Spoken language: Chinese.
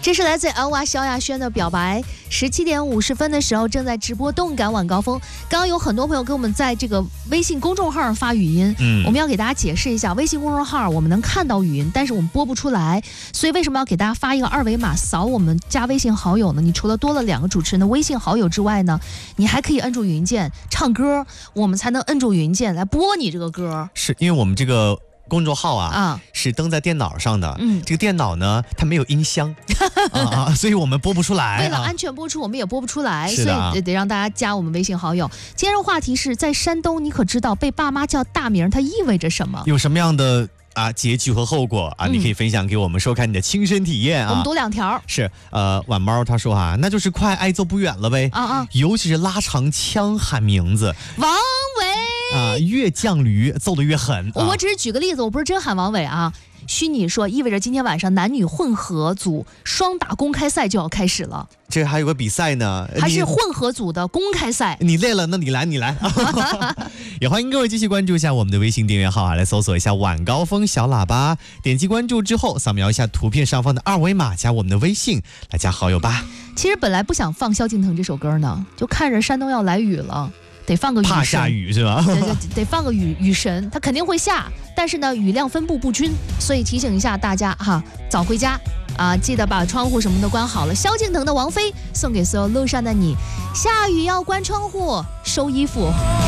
这是来自安娃萧亚轩的表白。17点50分的时候，正在直播动感晚高峰。刚刚有很多朋友给我们在这个微信公众号上发语音，我们要给大家解释一下，微信公众号我们能看到语音，但是我们播不出来，所以为什么要给大家发一个二维码，扫我们加微信好友呢？你除了多了2个主持人的微信好友之外呢，你还可以摁住语音键唱歌，我们才能摁住语音键来播你这个歌。 是因为我们这个公众号是登在电脑上的，这个电脑呢它没有音箱所以我们播不出来。 为了安全播出，我们也播不出来， 所以得让大家加我们微信好友。今天的话题是在山东，你可知道被爸妈叫大名它意味着什么？ 有什么样的结局和后果你可以分享给我们，说看你的亲身体验我们读2条。 是晚猫他说那就是快挨揍不远了呗尤其是拉长枪喊名字， 王伟越犟驴揍得越狠我只是举个例子，我不是真喊王伟虚拟说意味着今天晚上男女混合组双打公开赛就要开始了。 这还有个比赛呢， 还是混合组的公开赛。 你累了，那你来也欢迎各位继续关注一下我们的微信订阅号来搜索一下晚高峰小喇叭，点击关注之后扫描一下图片上方的二维码，加我们的微信来加好友吧。 其实本来不想放萧敬腾这首歌呢，就看着山东要来雨了，得放个雨神， 怕下雨是吧？ 得放个雨神，它肯定会下，但是呢雨量分布不均，所以提醒一下大家早回家记得把窗户什么的关好了。萧敬腾的王菲送给所有路上的你，下雨要关窗户，收衣服。